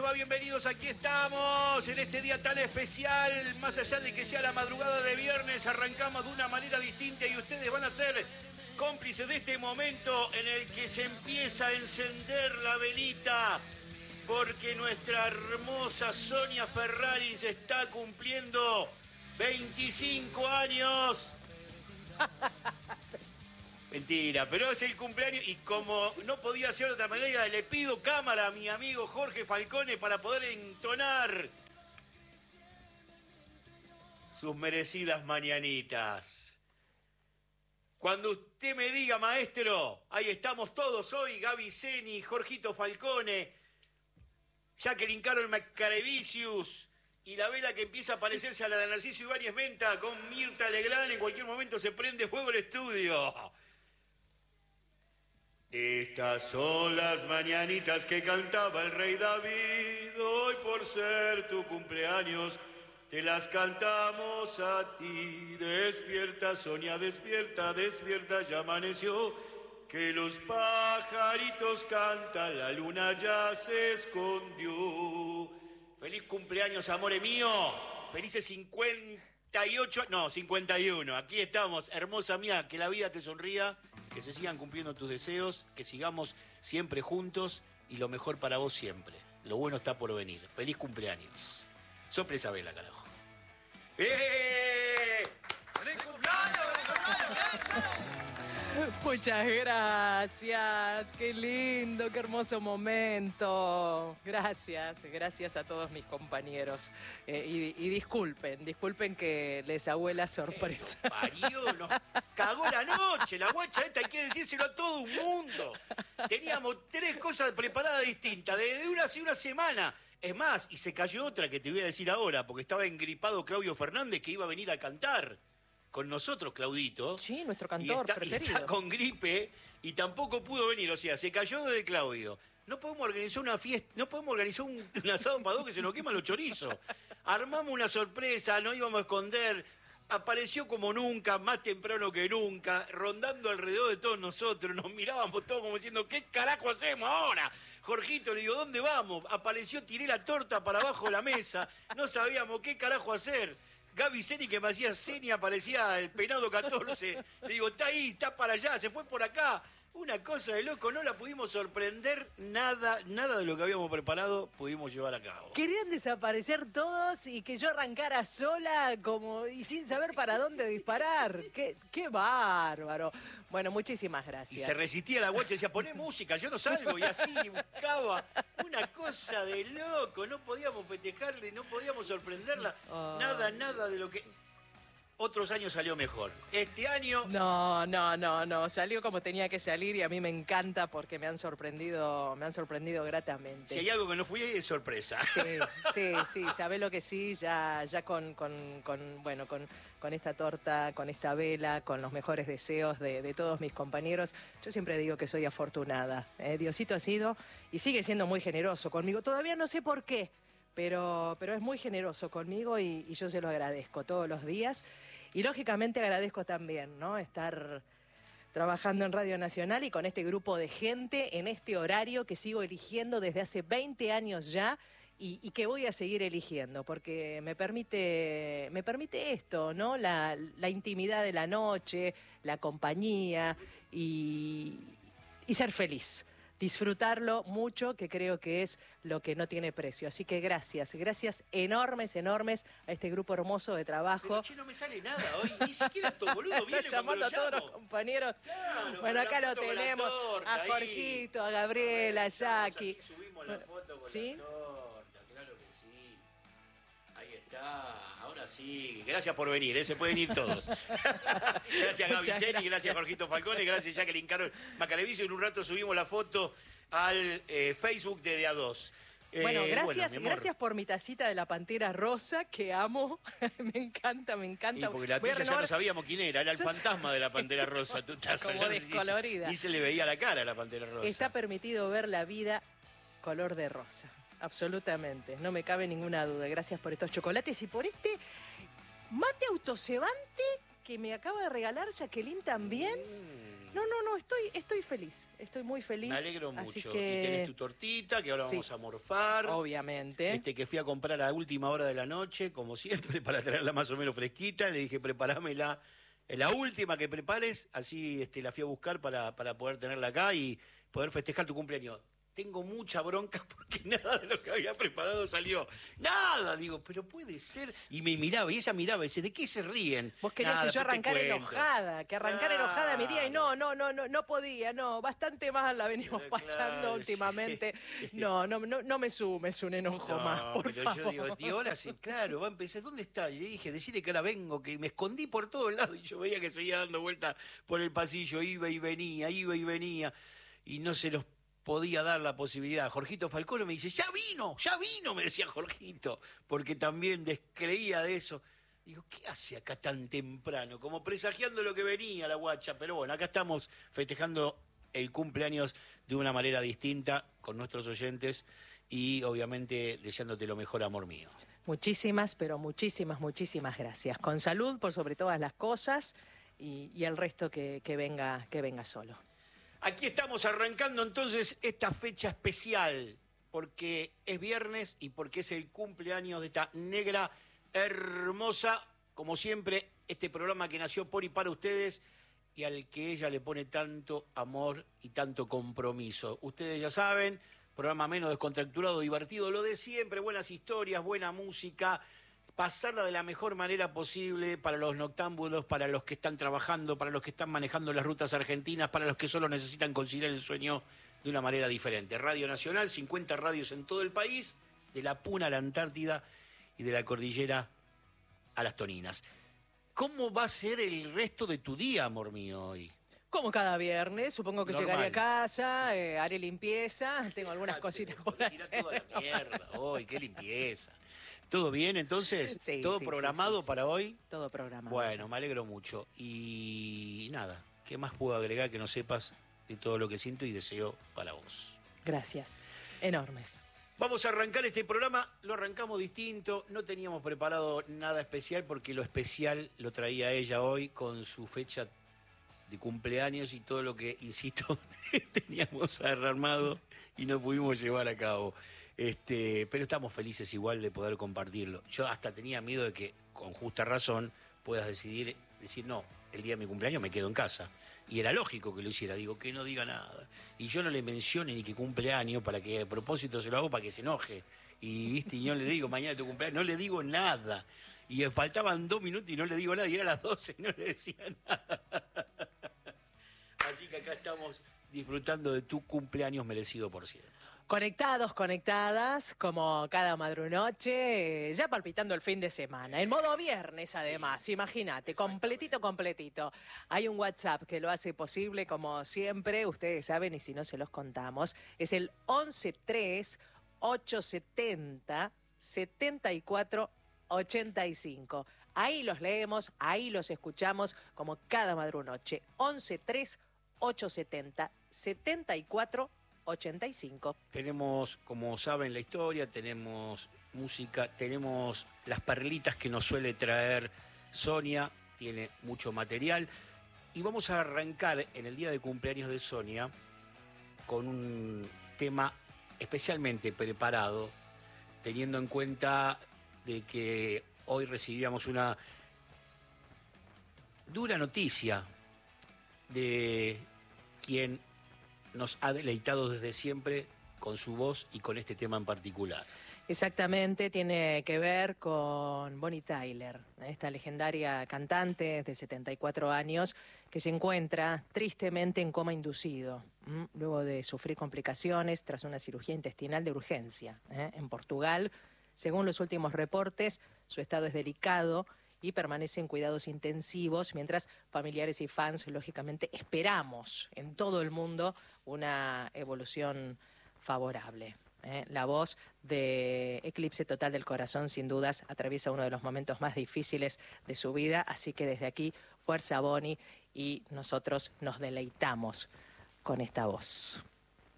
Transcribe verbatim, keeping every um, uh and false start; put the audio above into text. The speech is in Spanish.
va? Bienvenidos, aquí estamos en este día tan especial. Más allá de que sea la madrugada de viernes, arrancamos de una manera distinta y ustedes van a ser cómplices de este momento en el que se empieza a encender la velita, porque nuestra hermosa Sonia Ferraris está cumpliendo veinticinco años. Mentira, pero es el cumpleaños y como no podía ser de otra manera, le pido cámara a mi amigo Jorge Falcone para poder entonar sus merecidas mañanitas. Cuando usted me diga, maestro, ahí estamos todos hoy, Gaby Zeni, Jorgito Falcone, Jacqueline Carol Macarevicius y la vela que empieza a parecerse a la de Narciso Ibáñez Menta con Mirta Legrand. En cualquier momento se prende fuego el estudio. Estas son las mañanitas que cantaba el rey David. Hoy por ser tu cumpleaños te las cantamos a ti. Despierta, Sonia, despierta, despierta, ya amaneció. Que los pajaritos cantan, la luna ya se escondió. Feliz cumpleaños, amore mío. Felices cincuenta y ocho, no, cincuenta y uno. Aquí estamos, hermosa mía, que la vida te sonría, que se sigan cumpliendo tus deseos, que sigamos siempre juntos y lo mejor para vos siempre. Lo bueno está por venir. Feliz cumpleaños. Sople esa vela, carajo. ¡Eh! ¡Feliz cumpleaños! ¡Feliz cumpleaños! Muchas gracias, qué lindo, qué hermoso momento. Gracias, gracias a todos mis compañeros. Eh, y, y disculpen, disculpen que les hago la sorpresa. ¡Qué parió! Nos cagó la noche, la guacha esta, hay que decírselo a todo un mundo. Teníamos tres cosas preparadas distintas, de una hace una semana. Es más, y se cayó otra que te voy a decir ahora, porque estaba engripado Claudio Fernández, que iba a venir a cantar con nosotros, Claudito. Sí, nuestro y cantor está, preferido. Y está con gripe y tampoco pudo venir, o sea, se cayó de Claudio. No podemos organizar una fiesta, no podemos organizar un, un asado para dos que se nos queman los chorizos. Armamos una sorpresa, no íbamos a esconder. Apareció como nunca, más temprano que nunca, rondando alrededor de todos nosotros. Nos mirábamos todos como diciendo, ¿qué carajo hacemos ahora? Jorgito, le digo, ¿dónde vamos? Apareció, tiré la torta para abajo de la mesa. No sabíamos qué carajo hacer. Gaby Zeni, que me hacía Zeni, parecía el Penado catorce. Le digo, está ahí, está para allá, se fue por acá. Una cosa de loco, no la pudimos sorprender, nada, nada de lo que habíamos preparado pudimos llevar a cabo. Querían desaparecer todos y que yo arrancara sola como y sin saber para dónde disparar. ¡Qué, qué bárbaro! Bueno, muchísimas gracias. Y se resistía la guacha, decía, poné música, yo no salgo. Y así buscaba una cosa de loco, no podíamos festejarle, no podíamos sorprenderla. Oh. Nada, nada de lo que... Otros años salió mejor. Este año... No, no, no, no. Salió como tenía que salir y a mí me encanta porque me han sorprendido, me han sorprendido gratamente. Si hay algo que no fui, es sorpresa. Sí, sí, sí. Sabés lo que sí, ya, ya con, con, con, bueno, con, con esta torta, con esta vela, con los mejores deseos de, de todos mis compañeros. Yo siempre digo que soy afortunada. ¿eh? Diosito ha sido y sigue siendo muy generoso conmigo. Todavía no sé por qué. Pero, pero es muy generoso conmigo y, y yo se lo agradezco todos los días. Y lógicamente agradezco también, ¿no? Estar trabajando en Radio Nacional y con este grupo de gente en este horario que sigo eligiendo desde hace veinte años ya y, y que voy a seguir eligiendo porque me permite, me permite esto, ¿no? La, la intimidad de la noche, la compañía y, y ser feliz. Disfrutarlo mucho, que creo que es lo que no tiene precio. Así que gracias, gracias enormes, enormes a este grupo hermoso de trabajo. Pero che, no me sale nada hoy, ni siquiera estos boludos vienen llamando a todos los compañeros. Claro, bueno, acá lo tenemos, torta, a Jorgito, a Gabriela, a Jackie. Subimos la foto con ¿Sí? la torta, claro que sí. Ahí está, ahora sí. Gracias por venir, ¿eh? Se pueden ir todos. Gracias Gaby Zeni, gracias. gracias Jorgito Falcone, gracias Jacqueline Carol Macarevicio. En un rato subimos la foto al eh, Facebook de D A dos. Eh, bueno, gracias, bueno, gracias por mi tacita de la Pantera Rosa, que amo. me encanta, me encanta. Y porque la tuya ya no sabíamos quién era, era el Yo fantasma de la Pantera Rosa. Tu taza, como descolorida. Y se le veía la cara a la Pantera Rosa. Está permitido ver la vida color de rosa. Absolutamente, no me cabe ninguna duda. Gracias por estos chocolates y por este mate autocebante que me acaba de regalar Jacqueline también. Mm. No, no, no, estoy, estoy feliz, estoy muy feliz. Me alegro así mucho. que... Y tenés tu tortita, que ahora Sí. vamos a morfar. Obviamente. Este que fui a comprar a última hora de la noche, como siempre, para tenerla más o menos fresquita. Le dije, preparámela, eh, la última que prepares, así este, la fui a buscar para, para poder tenerla acá y poder festejar tu cumpleaños. Tengo mucha bronca porque nada de lo que había preparado salió. Nada, digo, pero puede ser. Y me miraba, y ella miraba y dice, ¿de qué se ríen? Vos querías Nada, que yo después te arrancara cuento. enojada, que arrancara Claro. enojada mi día y no, no, no, no, no podía, no, bastante mal la venimos Claro, pasando sí. últimamente. No, no, no, no me sumes un enojo No, más, por pero favor. yo digo, tío, ahora sí, claro, va a empezar, ¿dónde está? Y le dije, decirle que ahora vengo, que me escondí por todos lados y yo veía que seguía dando vueltas por el pasillo, iba y venía, iba y venía, y no se los podía dar la posibilidad. Jorgito Falcone me dice, ya vino, ya vino, me decía Jorgito, porque también descreía de eso. Digo, ¿qué hace acá tan temprano? Como presagiando lo que venía la guacha, pero bueno, acá estamos festejando el cumpleaños de una manera distinta con nuestros oyentes y obviamente deseándote lo mejor, amor mío. Muchísimas, pero muchísimas, muchísimas gracias. Con salud por sobre todas las cosas y, y el resto que, que venga, que venga solo. Aquí estamos arrancando entonces esta fecha especial, porque es viernes y porque es el cumpleaños de esta negra hermosa, como siempre, este programa que nació por y para ustedes y al que ella le pone tanto amor y tanto compromiso. Ustedes ya saben, programa menos descontracturado, divertido, lo de siempre, buenas historias, buena música, pasarla de la mejor manera posible para los noctámbulos, para los que están trabajando, para los que están manejando las rutas argentinas, para los que solo necesitan conciliar el sueño de una manera diferente. Radio Nacional, cincuenta radios en todo el país, de la Puna a la Antártida y de la cordillera a las Toninas. ¿Cómo va a ser el resto de tu día, amor mío, hoy? Como cada viernes, supongo que Normal. llegaré a casa, eh, haré limpieza, tengo algunas Fíjate, cositas me por tirá hacer. toda la mierda hoy, qué limpieza. ¿Todo bien entonces? Sí, ¿Todo sí, programado sí, sí, para sí. hoy? Todo programado. Bueno, me alegro mucho. Y nada, ¿qué más puedo agregar que no sepas de todo lo que siento y deseo para vos? Gracias. Enormes. Vamos a arrancar este programa, lo arrancamos distinto, no teníamos preparado nada especial porque lo especial lo traía ella hoy con su fecha de cumpleaños y todo lo que, insisto, teníamos armado y no pudimos llevar a cabo. Este, pero estamos felices igual de poder compartirlo. Yo hasta tenía miedo de que, con justa razón, puedas decidir, decir, no, el día de mi cumpleaños me quedo en casa. Y era lógico que lo hiciera, digo, que no diga nada. Y yo no le mencione ni que cumpleaños para que a propósito se lo hago para que se enoje. Y, viste, y no le digo, mañana es tu cumpleaños, no le digo nada. Y faltaban dos minutos y no le digo nada, y era las doce y no le decía nada. Así que acá estamos disfrutando de tu cumpleaños merecido, por cierto. Conectados, conectadas, como cada madrunoche, eh, ya palpitando el fin de semana. En modo viernes, además, imagínate, completito, completito. Hay un WhatsApp que lo hace posible, como siempre, ustedes saben, y si no se los contamos, es el once tres ochocientos setenta setenta y cuatro ochenta y cinco. Ahí los leemos, ahí los escuchamos, como cada madrunoche. once tres ochocientos setenta setenta y cuatro ochenta y cinco. Tenemos, como saben, la historia, tenemos música, tenemos las perlitas que nos suele traer Sonia, tiene mucho material. Y vamos a arrancar en el día de cumpleaños de Sonia con un tema especialmente preparado, teniendo en cuenta de que hoy recibíamos una dura noticia de quien nos ha deleitado desde siempre con su voz y con este tema en particular. Exactamente, tiene que ver con Bonnie Tyler, esta legendaria cantante de setenta y cuatro años que se encuentra tristemente en coma inducido, ¿m? luego de sufrir complicaciones tras una cirugía intestinal de urgencia ¿eh? en Portugal. Según los últimos reportes, su estado es delicado y permanece en cuidados intensivos, mientras familiares y fans, lógicamente, esperamos en todo el mundo una evolución favorable. ¿eh? La voz de Eclipse Total del Corazón, sin dudas, atraviesa uno de los momentos más difíciles de su vida, así que desde aquí, fuerza Bonnie, y nosotros nos deleitamos con esta voz.